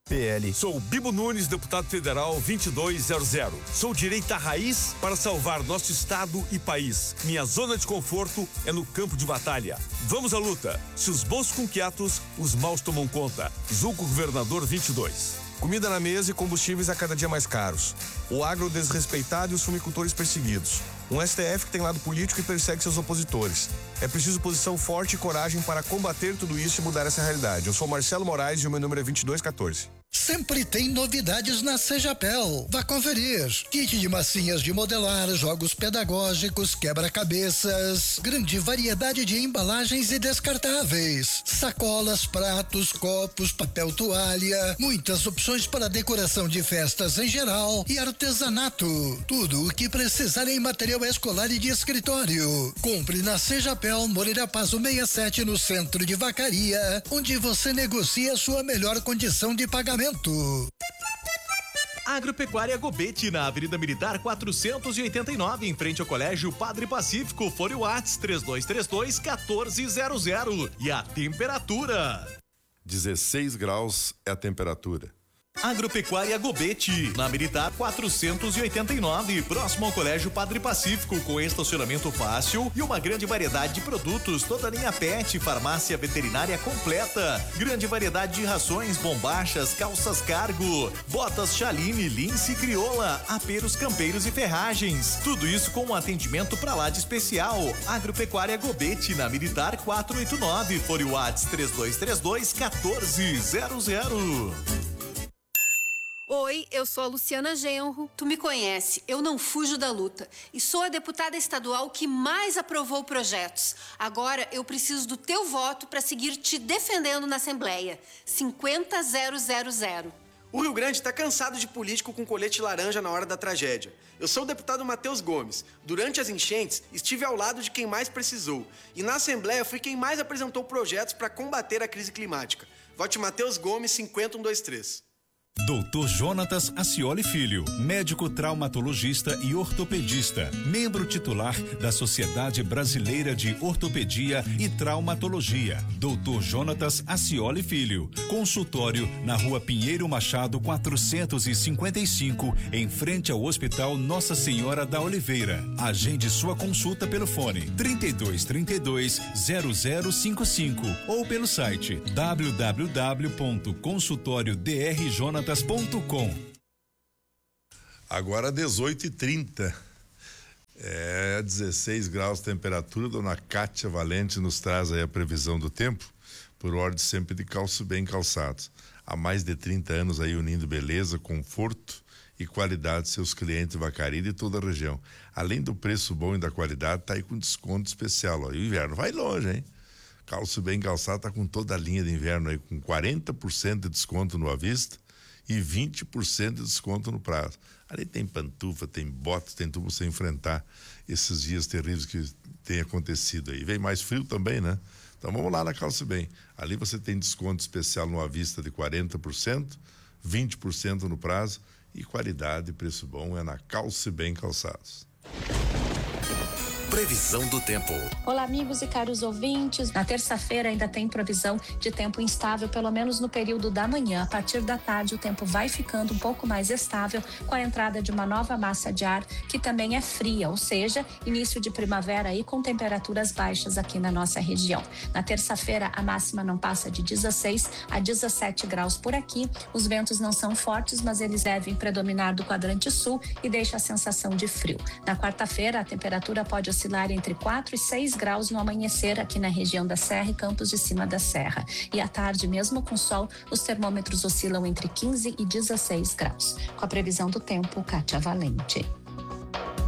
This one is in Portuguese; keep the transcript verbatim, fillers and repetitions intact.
P L. Sou Bibo Nunes, deputado federal vinte e dois zero zero. Sou direita raiz para salvar nosso estado e país. Minha zona de conforto é no campo de batalha. Vamos à luta. Se os bons ficam quietos, os maus tomam conta. Zulco Governador vinte e dois. Comida na mesa e combustíveis a cada dia mais caros. O agro desrespeitado e os fumicultores perseguidos. Um S T F que tem lado político e persegue seus opositores. É preciso posição forte e coragem para combater tudo isso e mudar essa realidade. Eu sou Marcelo Moraes e o meu número é vinte e dois quatorze. Sempre tem novidades na Sejapel. Vá conferir. Kit de massinhas de modelar, jogos pedagógicos, quebra-cabeças, grande variedade de embalagens e descartáveis, sacolas, pratos, copos, papel toalha, muitas opções para decoração de festas em geral e artesanato. Tudo o que precisar em material escolar e de escritório. Compre na Sejapel, Moreira Pazo sessenta e sete, no centro de Vacaria, onde você negocia sua melhor condição de pagamento. Agropecuária Gobete, na Avenida Militar quatrocentos e oitenta e nove, em frente ao Colégio Padre Pacífico. Fone Whats três dois três dois, um quatro zero zero. E a temperatura? dezesseis graus é a temperatura. Agropecuária Gobete, na Militar quatrocentos e oitenta e nove, próximo ao Colégio Padre Pacífico, com estacionamento fácil e uma grande variedade de produtos, toda a linha pet, farmácia veterinária completa, grande variedade de rações, bombachas, calças cargo, botas Chaline, lince crioula, aperos campeiros e ferragens, tudo isso com um atendimento pra lá de especial. Agropecuária Gobete, na Militar quatrocentos e oitenta e nove, fone Whats três dois três dois, um quatro zero zero. Oi, eu sou a Luciana Genro. Tu me conhece, eu não fujo da luta. E sou a deputada estadual que mais aprovou projetos. Agora eu preciso do teu voto para seguir te defendendo na Assembleia. cinquenta zero zero zero. O Rio Grande está cansado de político com colete laranja na hora da tragédia. Eu sou o deputado Matheus Gomes. Durante as enchentes, estive ao lado de quem mais precisou. E na Assembleia fui quem mais apresentou projetos para combater a crise climática. Vote Matheus Gomes cinquenta um dois três. doutor Jonatas Acioli Filho, médico traumatologista e ortopedista, membro titular da Sociedade Brasileira de Ortopedia e Traumatologia. doutor Jonatas Acioli Filho, consultório na Rua Pinheiro Machado quatrocentos e cinquenta e cinco, em frente ao Hospital Nossa Senhora da Oliveira. Agende sua consulta pelo fone trinta e dois, trinta e dois, zero zero cinco cinco ou pelo site w w w ponto consultório d r jonatas ponto com. Agora dezoito e trinta. É dezesseis graus de temperatura. Dona Kátia Valente nos traz aí a previsão do tempo, por ordem sempre de calço bem calçados. Há mais de trinta anos aí unindo beleza, conforto e qualidade seus clientes Vacaria e toda a região. Além do preço bom e da qualidade, tá aí com desconto especial, ó. E o inverno vai longe, hein? Calço bem calçado tá com toda a linha de inverno aí, com quarenta por cento de desconto no à vista e vinte por cento de desconto no prazo. Ali tem pantufa, tem botas, tem tudo pra você enfrentar esses dias terríveis que tem acontecido aí. Vem mais frio também, né? Então vamos lá na Calce Bem. Ali você tem desconto especial no à vista de quarenta por cento, vinte por cento no prazo e qualidade e preço bom é na Calce Bem Calçados. Previsão do tempo. Olá, amigos e caros ouvintes. Na terça-feira ainda tem previsão de tempo instável, pelo menos no período da manhã. A partir da tarde, o tempo vai ficando um pouco mais estável com a entrada de uma nova massa de ar que também é fria, ou seja, início de primavera aí com temperaturas baixas aqui na nossa região. Na terça-feira, a máxima não passa de dezesseis a dezessete graus por aqui. Os ventos não são fortes, mas eles devem predominar do quadrante sul e deixa a sensação de frio. Na quarta-feira, a temperatura pode oscilar entre quatro e seis graus no amanhecer aqui na região da Serra e Campos de Cima da Serra. E à tarde, mesmo com sol, os termômetros oscilam entre quinze e dezesseis graus. Com a previsão do tempo, Kátia Valente.